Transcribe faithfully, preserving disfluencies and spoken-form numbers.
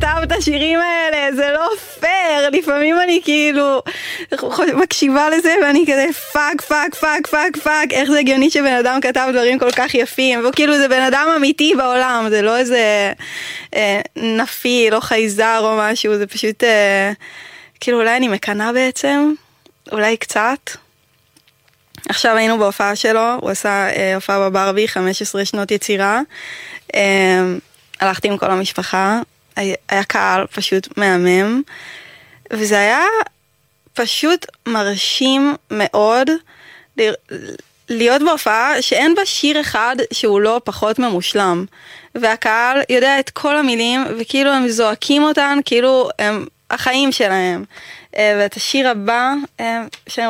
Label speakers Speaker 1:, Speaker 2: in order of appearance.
Speaker 1: כתב את השירים האלה, זה לא פייר, לפעמים אני כאילו מקשיבה לזה ואני כזה פאק פאק פאק פאק פאק, איך זה הגיוני שבן אדם כתב דברים כל כך יפים, וכאילו זה בן אדם אמיתי בעולם, זה לא איזה אה, נפיל או חייזר או משהו, זה פשוט אה, כאילו אולי אני מקנה בעצם, אולי קצת. עכשיו היינו בהופעה שלו, הוא עשה אה, הופעה בברבי, חמש עשרה שנות יצירה, אה, הלכתי עם כל המשפחה, היה, היה קהל פשוט מהמם, וזה היה פשוט מרשים מאוד להיות בהופעה שאין בה שיר אחד שהוא לא פחות ממושלם, והקהל יודע את כל המילים, וכאילו הם זועקים אותן, כאילו הם החיים שלהם. ואת השיר הבא שאני